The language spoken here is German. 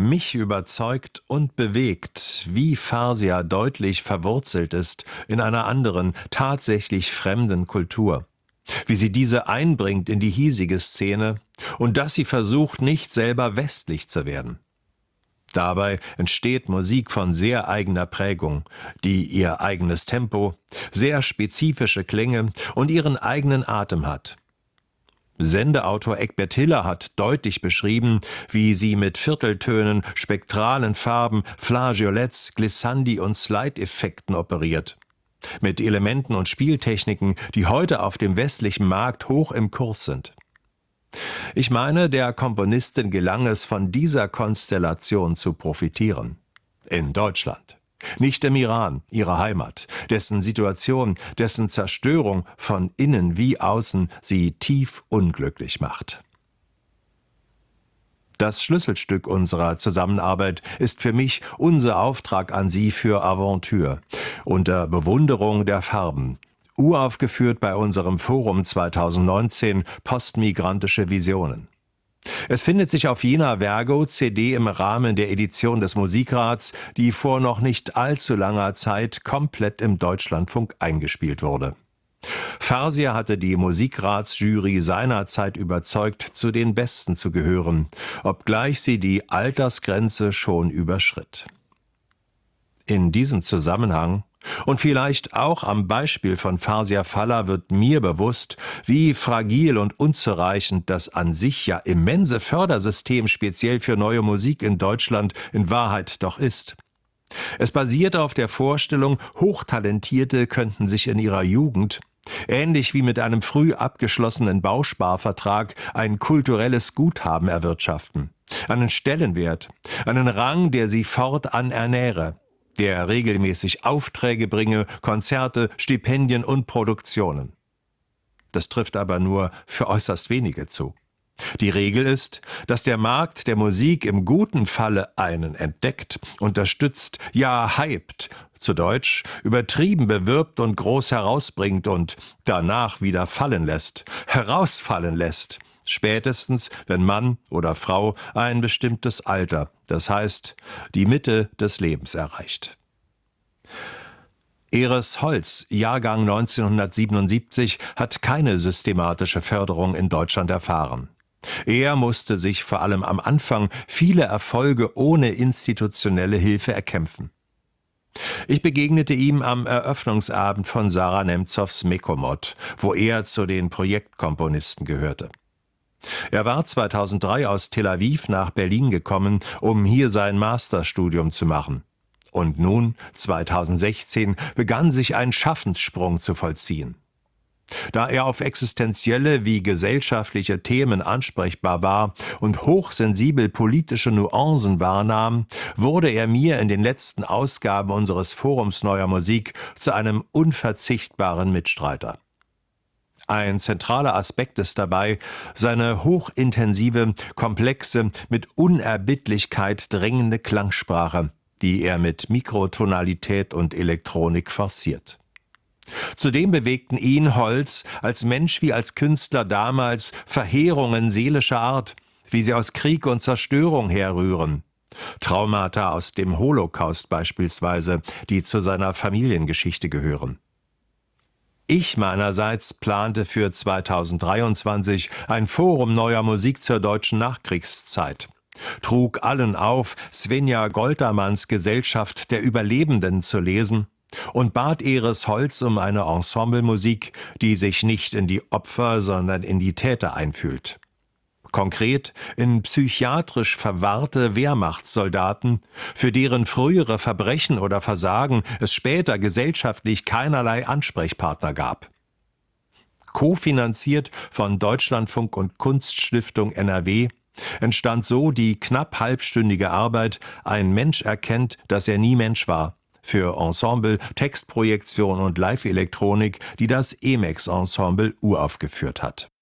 Mich überzeugt und bewegt, wie Farsia deutlich verwurzelt ist in einer anderen, tatsächlich fremden Kultur. Wie sie diese einbringt in die hiesige Szene und dass sie versucht, nicht selber westlich zu werden. Dabei entsteht Musik von sehr eigener Prägung, die ihr eigenes Tempo, sehr spezifische Klänge und ihren eigenen Atem hat. Sendeautor Egbert Hiller hat deutlich beschrieben, wie sie mit Vierteltönen, spektralen Farben, Flageolets, Glissandi und Slide-Effekten operiert. Mit Elementen und Spieltechniken, die heute auf dem westlichen Markt hoch im Kurs sind. Ich meine, der Komponistin gelang es, von dieser Konstellation zu profitieren. In Deutschland. Nicht im Iran, ihrer Heimat, dessen Situation, dessen Zerstörung von innen wie außen sie tief unglücklich macht. Das Schlüsselstück unserer Zusammenarbeit ist für mich unser Auftrag an Sie für Aventure, unter Bewunderung der Farben, uraufgeführt bei unserem Forum 2019 Postmigrantische Visionen. Es findet sich auf jener Vergo-CD im Rahmen der Edition des Musikrats, die vor noch nicht allzu langer Zeit komplett im Deutschlandfunk eingespielt wurde. Farsia hatte die Musikratsjury seinerzeit überzeugt, zu den Besten zu gehören, obgleich sie die Altersgrenze schon überschritt. In diesem Zusammenhang und vielleicht auch am Beispiel von Farsia Faller wird mir bewusst, wie fragil und unzureichend das an sich ja immense Fördersystem speziell für neue Musik in Deutschland in Wahrheit doch ist. Es basiert auf der Vorstellung, Hochtalentierte könnten sich in ihrer Jugend, ähnlich wie mit einem früh abgeschlossenen Bausparvertrag, ein kulturelles Guthaben erwirtschaften, einen Stellenwert, einen Rang, der sie fortan ernähre, der regelmäßig Aufträge bringe, Konzerte, Stipendien und Produktionen. Das trifft aber nur für äußerst wenige zu. Die Regel ist, dass der Markt der Musik im guten Falle einen entdeckt, unterstützt, ja hypt, zu Deutsch übertrieben bewirbt und groß herausbringt und danach wieder fallen lässt, herausfallen lässt. Spätestens, wenn Mann oder Frau ein bestimmtes Alter, das heißt die Mitte des Lebens erreicht. Eres Holz, Jahrgang 1977, hat keine systematische Förderung in Deutschland erfahren. Er musste sich vor allem am Anfang viele Erfolge ohne institutionelle Hilfe erkämpfen. Ich begegnete ihm am Eröffnungsabend von Sarah Nemzows Mekomod, wo er zu den Projektkomponisten gehörte. Er war 2003 aus Tel Aviv nach Berlin gekommen, um hier sein Masterstudium zu machen. Und nun, 2016, begann sich ein Schaffenssprung zu vollziehen. Da er auf existenzielle wie gesellschaftliche Themen ansprechbar war und hochsensibel politische Nuancen wahrnahm, wurde er mir in den letzten Ausgaben unseres Forums Neuer Musik zu einem unverzichtbaren Mitstreiter. Ein zentraler Aspekt ist dabei seine hochintensive, komplexe, mit Unerbittlichkeit drängende Klangsprache, die er mit Mikrotonalität und Elektronik forciert. Zudem bewegten ihn Holz als Mensch wie als Künstler damals Verheerungen seelischer Art, wie sie aus Krieg und Zerstörung herrühren. Traumata aus dem Holocaust beispielsweise, die zu seiner Familiengeschichte gehören. Ich meinerseits plante für 2023 ein Forum neuer Musik zur deutschen Nachkriegszeit, trug allen auf, Svenja Goltermanns Gesellschaft der Überlebenden zu lesen und bat Eres Holz um eine Ensemblemusik, die sich nicht in die Opfer, sondern in die Täter einfühlt. Konkret in psychiatrisch verwahrte Wehrmachtssoldaten, für deren frühere Verbrechen oder Versagen es später gesellschaftlich keinerlei Ansprechpartner gab. Kofinanziert von Deutschlandfunk und Kunststiftung NRW entstand so die knapp halbstündige Arbeit »Ein Mensch erkennt, dass er nie Mensch war« für Ensemble, Textprojektion und Live-Elektronik, die das EMEX-Ensemble uraufgeführt hat.